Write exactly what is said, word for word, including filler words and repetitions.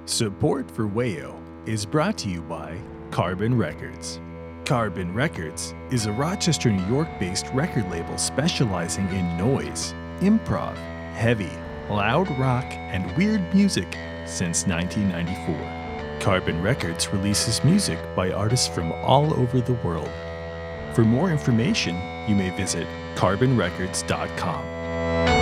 Support for Wayo is brought to you by Carbon Records. Carbon Records is a Rochester, New York-based record label specializing in noise, improv, heavy, loud rock, and weird music since nineteen ninety-four. Carbon Records releases music by artists from all over the world. For more information, you may visit carbon records dot com.